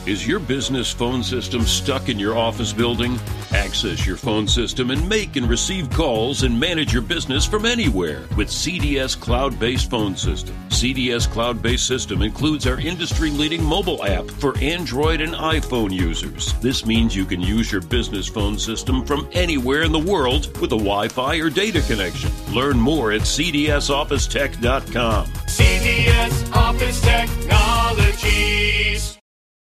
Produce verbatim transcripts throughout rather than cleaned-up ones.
Is your business phone system stuck in your office building? Access your phone system and make and receive calls and manage your business from anywhere with C D S Cloud-Based Phone System. C D S Cloud-Based System includes our industry-leading mobile app for Android and iPhone users. This means you can use your business phone system from anywhere in the world with a Wi-Fi or data connection. Learn more at C D S office tech dot com. C D S Office Technologies.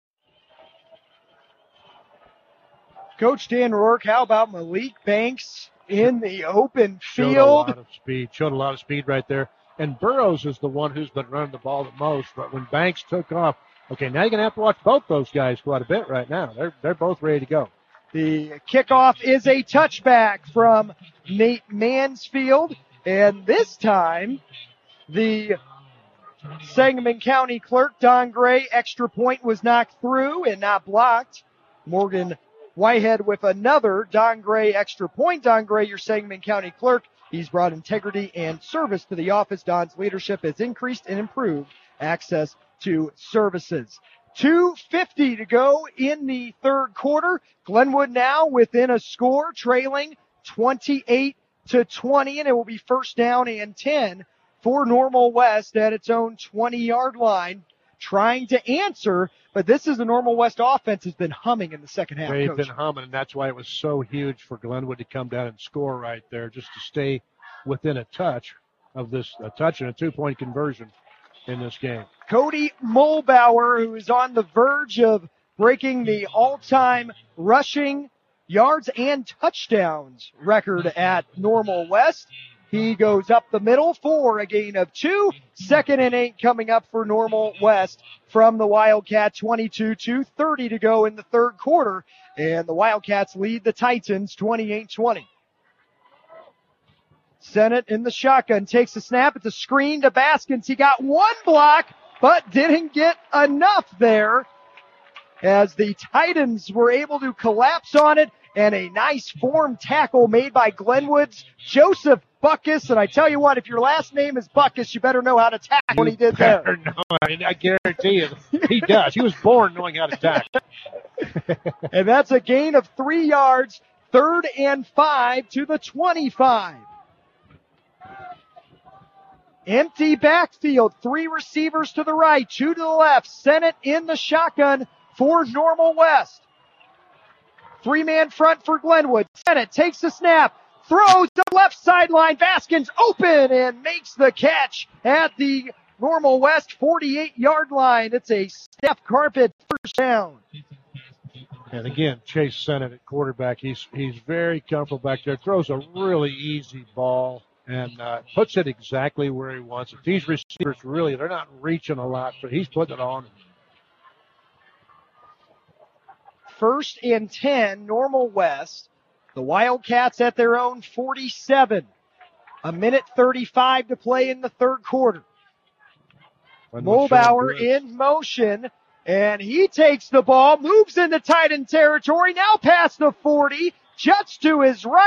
Coach Dan Rourke, how about Malik Banks in the open field? Showed a lot of speed. Showed a lot of speed right there. And Burrows is the one who's been running the ball the most. But when Banks took off, okay, now you're going to have to watch both those guys quite a bit right now. They're they're both ready to go. The kickoff is a touchback from Nate Mansfield. And this time, the Sangamon County clerk, Don Gray, extra point was knocked through and not blocked. Morgan Whitehead with another Don Gray extra point. Don Gray, your Sangamon County clerk. He's brought integrity and service to the office. Don's leadership has increased and improved access to services. two fifty to go in the third quarter. Glenwood now within a score, trailing twenty-eight to twenty, and it will be first down and ten for Normal West at its own twenty-yard line, trying to answer. But this is the Normal West offense has been humming in the second half. They've Coach. been humming, and that's why it was so huge for Glenwood to come down and score right there, just to stay within a touch of this, a touch and a two-point conversion in this game. Cody Mulbauer, who is on the verge of breaking the all-time rushing yards and touchdowns record at Normal West. He goes up the middle for a gain of two. Second and eight coming up for Normal West from the Wildcat. twenty-two to thirty to go in the third quarter. And the Wildcats lead the Titans twenty-eight twenty. Sennett in the shotgun takes a snap. It's a screen to Baskins. He got one block, but didn't get enough there as the Titans were able to collapse on it. And a nice form tackle made by Glenwood's Joseph Buckus. And I tell you what, if your last name is Buckus, you better know how to tackle what he did there. No, I, mean, I guarantee you, he does. He was born knowing how to tackle. And that's a gain of three yards, third and five to the twenty-five. Empty backfield, three receivers to the right, two to the left. Sennett in the shotgun for Normal West. Three-man front for Glenwood. Sennett takes the snap, throws the left sideline. Baskins open and makes the catch at the Normal West forty-eight-yard line. It's a Steph Carpet first down. And again, Chase Sennett at quarterback. He's he's very comfortable back there. Throws a really easy ball and uh, puts it exactly where he wants it. These receivers really, they're not reaching a lot, but he's putting it on. First and ten, Normal West. The Wildcats at their own forty-seven. A minute thirty-five to play in the third quarter. Mulbauer in motion, and he takes the ball, moves into tight end territory, now past the forty, juts to his right.